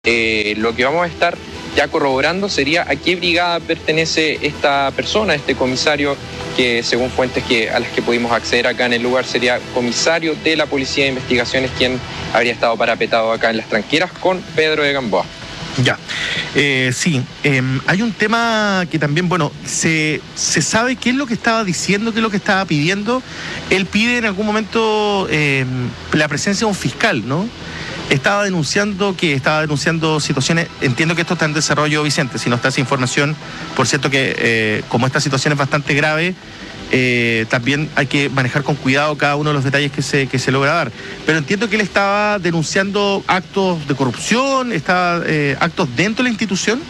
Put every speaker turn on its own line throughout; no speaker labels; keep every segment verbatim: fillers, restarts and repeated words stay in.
Eh, lo que vamos a estar ya corroborando sería a qué brigada pertenece esta persona, este comisario, que según fuentes que, a las que pudimos acceder acá en el lugar, sería comisario de la Policía de Investigaciones, quien habría estado parapetado acá en Las Tranqueras con Pedro de Gamboa.
Ya, eh, sí, eh, hay un tema que también, bueno, se, se sabe qué es lo que estaba diciendo, qué es lo que estaba pidiendo. Él pide en algún momento eh, la presencia de un fiscal, ¿no? Estaba denunciando que estaba denunciando situaciones, entiendo que esto está en desarrollo, Vicente, si no está esa información, por cierto que eh, como esta situación es bastante grave, eh, también hay que manejar con cuidado cada uno de los detalles que se, que se logra dar. Pero entiendo que él estaba denunciando actos de corrupción, estaba, eh, actos dentro de la institución.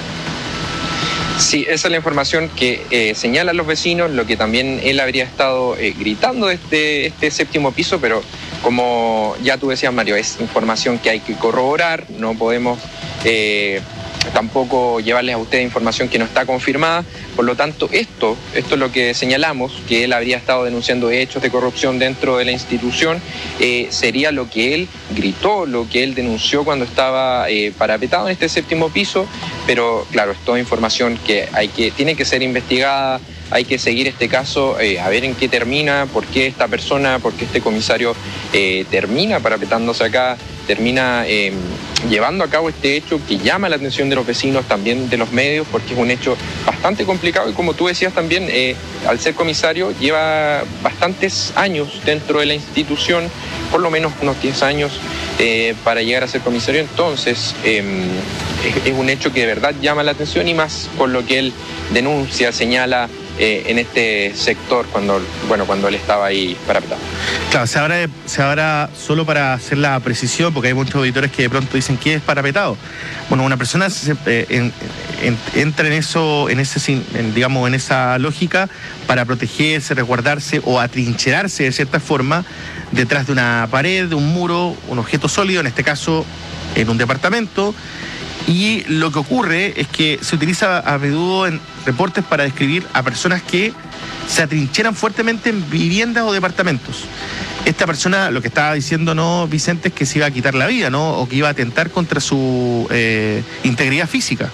Sí, esa es la información que eh, señalan los vecinos, lo que también él habría estado eh, gritando desde este séptimo piso, pero como ya tú decías, Mario, es información que hay que corroborar, no podemos eh, tampoco llevarles a ustedes información que no está confirmada. Por lo tanto, esto, esto es lo que señalamos, que él habría estado denunciando hechos de corrupción dentro de la institución, eh, sería lo que él gritó, lo que él denunció cuando estaba eh, parapetado en este séptimo piso, pero claro, es toda información que, hay que tiene que ser investigada. Hay que seguir este caso, eh, a ver en qué termina, por qué esta persona, por qué este comisario eh, termina parapetándose acá, termina eh, llevando a cabo este hecho que llama la atención de los vecinos, también de los medios, porque es un hecho bastante complicado y como tú decías también, eh, al ser comisario lleva bastantes años dentro de la institución, por lo menos unos diez años eh, para llegar a ser comisario, entonces eh, es, es un hecho que de verdad llama la atención y más con lo que él denuncia, señala, Eh, en este sector cuando, bueno, cuando él estaba ahí parapetado.
Claro, se habrá, se habrá, solo para hacer la precisión, porque hay muchos auditores que de pronto dicen que es parapetado. Bueno, una persona se, eh, en, en, entra en eso, en ese, en, digamos, en esa lógica para protegerse, resguardarse o atrincherarse de cierta forma detrás de una pared, de un muro, un objeto sólido, en este caso en un departamento. Y lo que ocurre es que se utiliza a menudo en reportes para describir a personas que se atrincheran fuertemente en viviendas o departamentos. Esta persona, lo que estaba diciendo, ¿no, Vicente?, es que se iba a quitar la vida, ¿no? O que iba a atentar contra su eh, integridad física.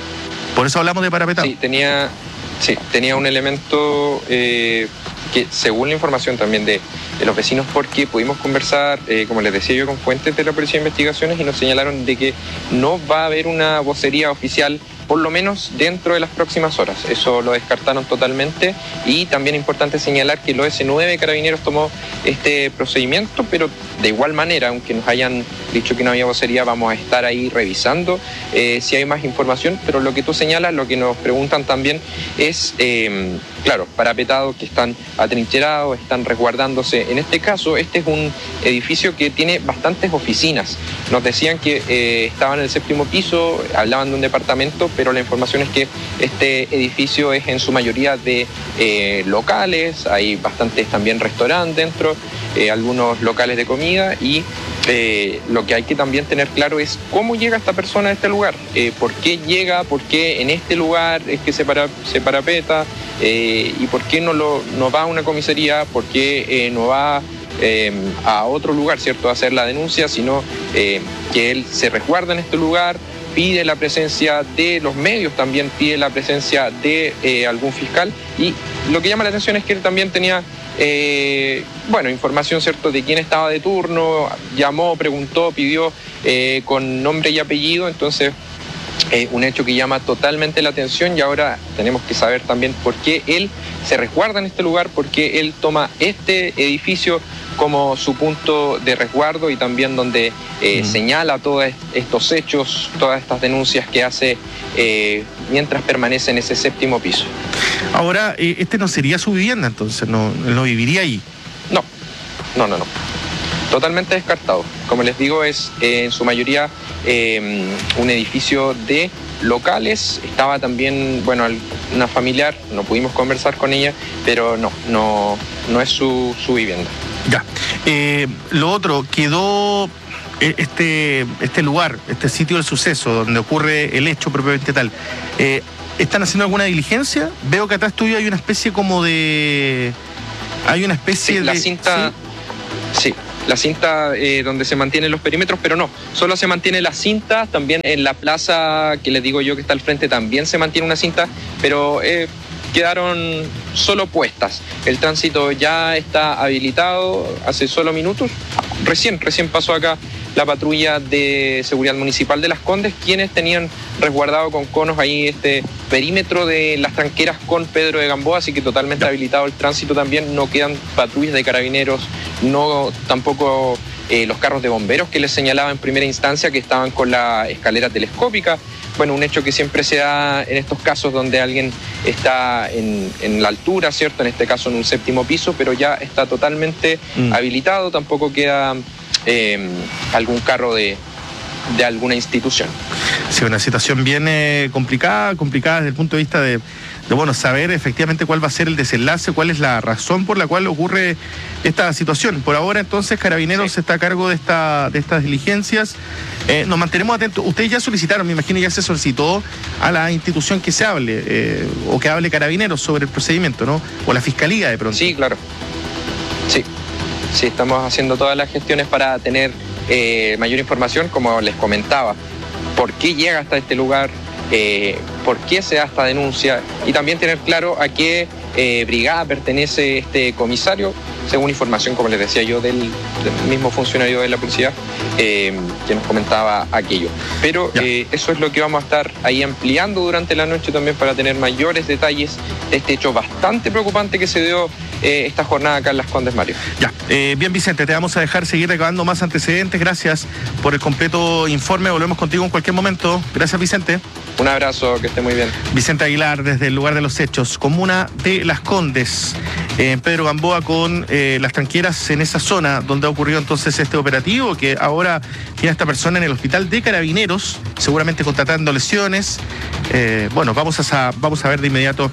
Por eso hablamos de parapetado.
Sí, tenía, sí, tenía un elemento eh, que, según la información también de, de los vecinos, porque pudimos conversar, eh, como les decía yo, con fuentes de la Policía de Investigaciones y nos señalaron de que no va a haber una vocería oficial, por lo menos dentro de las próximas horas. Eso lo descartaron totalmente y también es importante señalar que el O S nueve Carabineros tomó este procedimiento, pero de igual manera, aunque nos hayan dicho que no había vocería, vamos a estar ahí revisando eh, si hay más información, pero lo que tú señalas, lo que nos preguntan también es, eh, claro, parapetados que están atrincherados, están resguardándose. En este caso, este es un edificio que tiene bastantes oficinas. Nos decían que eh, estaban en el séptimo piso, hablaban de un departamento, pero la información es que este edificio es en su mayoría de eh, locales, hay bastantes también restaurantes dentro, eh, algunos locales de comida y eh, lo que hay que también tener claro es cómo llega esta persona a este lugar, eh, por qué llega, por qué en este lugar es que se, para, se parapeta eh, y por qué no, lo, no va a una comisaría, por qué eh, no va eh, a otro lugar, ¿cierto?, a hacer la denuncia, sino eh, que él se resguarda en este lugar, pide la presencia de los medios, también pide la presencia de eh, algún fiscal y lo que llama la atención es que él también tenía eh, bueno, información, ¿cierto?, de quién estaba de turno, llamó, preguntó, pidió eh, con nombre y apellido, entonces eh, un hecho que llama totalmente la atención y ahora tenemos que saber también por qué él se resguarda en este lugar, por qué él toma este edificio como su punto de resguardo y también donde eh, mm. señala todos estos hechos, todas estas denuncias que hace eh, mientras permanece en ese séptimo piso.
Ahora, eh, este no sería su vivienda, entonces, no, no viviría ahí.
No, no, no, no. Totalmente descartado. Como les digo, es eh, en su mayoría eh, un edificio de locales. Estaba también, bueno, una familiar, no pudimos conversar con ella, pero no, no, no es su, su vivienda.
Ya. Eh, lo otro, quedó este, este lugar, este sitio del suceso, donde ocurre el hecho propiamente tal. Eh, ¿Están haciendo alguna diligencia? Veo que atrás tuyo hay una especie como de... Hay una especie
sí,
de...
La cinta... Sí. sí. la cinta eh, donde se mantienen los perímetros, pero no, solo se mantiene la cinta, también en la plaza que les digo yo que está al frente también se mantiene una cinta, pero eh, quedaron solo puestas. El tránsito ya está habilitado hace solo minutos, recién, recién pasó acá la patrulla de seguridad municipal de Las Condes, quienes tenían resguardado con conos ahí este perímetro de las tranqueras con Pedro de Gamboa, así que totalmente habilitado el tránsito también, no quedan patrullas de carabineros, no tampoco eh, los carros de bomberos que les señalaba en primera instancia que estaban con la escalera telescópica. Bueno, un hecho que siempre se da en estos casos donde alguien está en, en la altura, ¿cierto? En este caso en un séptimo piso, pero ya está totalmente mm. habilitado, tampoco queda eh, algún carro de, de alguna institución.
Sí, una situación bien eh, complicada, complicada desde el punto de vista de, de, bueno, saber efectivamente cuál va a ser el desenlace, cuál es la razón por la cual ocurre esta situación. Por ahora, entonces, Carabineros sí. está a cargo de, esta, de estas diligencias. Eh, nos mantenemos atentos. Ustedes ya solicitaron, me imagino, ya se solicitó a la institución que se hable, eh, o que hable Carabineros sobre el procedimiento, ¿no? O la Fiscalía, de pronto.
Sí, claro. Sí, sí, estamos haciendo todas las gestiones para tener eh, mayor información, como les comentaba. ¿Por qué llega hasta este lugar? Eh, ¿Por qué se da esta denuncia? Y también tener claro a qué eh, brigada pertenece este comisario, según información, como les decía yo, del, del mismo funcionario de la policía eh, que nos comentaba aquello. Pero eh, eso es lo que vamos a estar ahí ampliando durante la noche también para tener mayores detalles de este hecho bastante preocupante que se dio eh, esta jornada acá en Las Condes, Mario.
Ya, eh, bien Vicente, te vamos a dejar seguir recabando más antecedentes. Gracias por el completo informe. Volvemos contigo en cualquier momento. Gracias, Vicente.
Un abrazo, que esté muy bien.
Vicente Aguilar, desde el lugar de los hechos, comuna de Las Condes, en eh, Pedro Gamboa, con eh, las tranqueras en esa zona donde ha ocurrido entonces este operativo, que ahora tiene a esta persona en el hospital de Carabineros, seguramente contratando lesiones. Eh, bueno, vamos a, vamos a ver de inmediato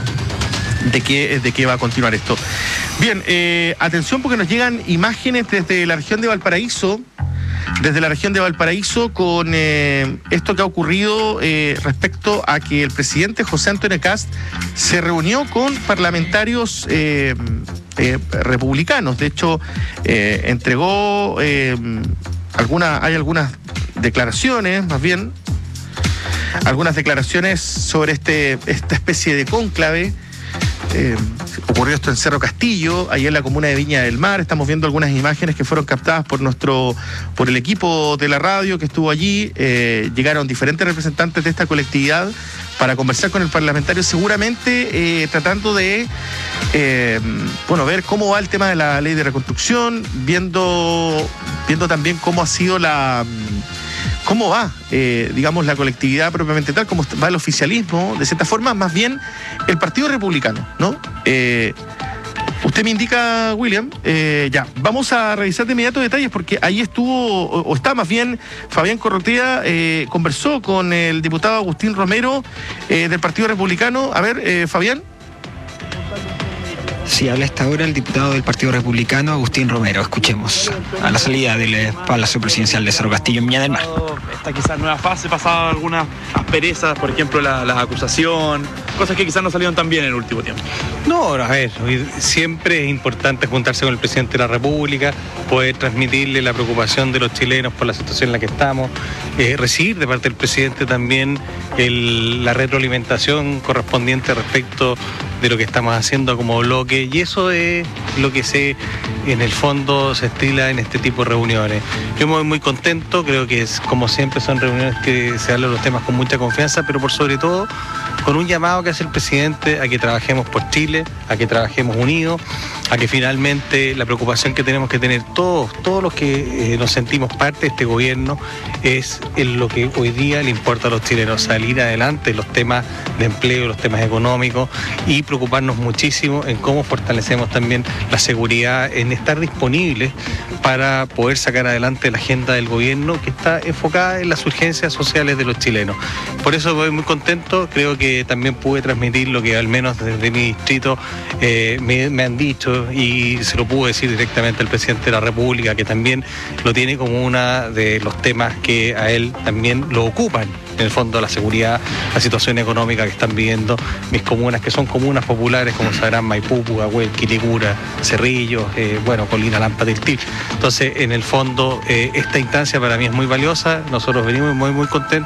de qué, de qué va a continuar esto. Bien, eh, atención porque nos llegan imágenes desde la región de Valparaíso, desde la región de Valparaíso con eh, esto que ha ocurrido eh, respecto a que el presidente José Antonio Kast se reunió con parlamentarios eh, eh, republicanos. De hecho, eh, entregó eh, alguna, hay algunas declaraciones, más bien, algunas declaraciones sobre este, esta especie de cónclave. Eh, ocurrió esto en Cerro Castillo, ahí en la comuna de Viña del Mar. Estamos viendo algunas imágenes que fueron captadas por nuestro, por el equipo de la radio que estuvo allí. Eh, llegaron diferentes representantes de esta colectividad para conversar con el parlamentario, seguramente eh, tratando de eh, bueno, ver cómo va el tema de la ley de reconstrucción, viendo, viendo también cómo ha sido la... ¿Cómo va, eh, digamos, la colectividad propiamente tal? ¿Cómo va el oficialismo? De cierta forma, más bien el Partido Republicano, ¿no? Eh, usted me indica, William, eh, ya, vamos a revisar de inmediato detalles porque ahí estuvo, o, o está más bien, Fabián Corrotea, eh, conversó con el diputado Agustín Romero eh, del Partido Republicano. A ver, eh, Fabián.
Sí, habla hasta ahora el diputado del Partido Republicano, Agustín Romero. Escuchemos a la salida del Palacio Presidencial de Cerro Castillo en Viña del Mar.
Esta quizás nueva fase, pasado algunas asperezas, por ejemplo la, la acusación, cosas que quizás no salieron tan bien en el último tiempo.
No, a ver, siempre es importante juntarse con el presidente de la República, poder transmitirle la preocupación de los chilenos por la situación en la que estamos, eh, recibir de parte del presidente también el, la retroalimentación correspondiente respecto de lo que estamos haciendo como bloque, y eso es lo que se, en el fondo, se estila en este tipo de reuniones. Yo me voy muy contento, creo que es, como siempre son reuniones que se hablan los temas con mucha confianza, pero por sobre todo con un llamado que hace el presidente a que trabajemos por Chile, a que trabajemos unidos, a que finalmente la preocupación que tenemos que tener todos, todos los que eh, nos sentimos parte de este gobierno, es en lo que hoy día le importa a los chilenos, salir adelante en los temas de empleo, los temas económicos, y preocuparnos muchísimo en cómo fortalecemos también la seguridad, en estar disponibles para poder sacar adelante la agenda del gobierno que está enfocada en las urgencias sociales de los chilenos. Por eso voy muy contento, creo que eh, también pude transmitir lo que al menos desde mi distrito eh, me, me han dicho, y se lo pude decir directamente al presidente de la República, que también lo tiene como uno de los temas que a él también lo ocupan. En el fondo, la seguridad, la situación económica que están viviendo mis comunas, que son comunas populares, como sabrán, Maipú, Pudahuel, Quilicura, Cerrillos, eh, bueno, Colina, Lampa, Tiltil. Entonces, en el fondo, eh, esta instancia para mí es muy valiosa. Nosotros venimos muy, muy contentos.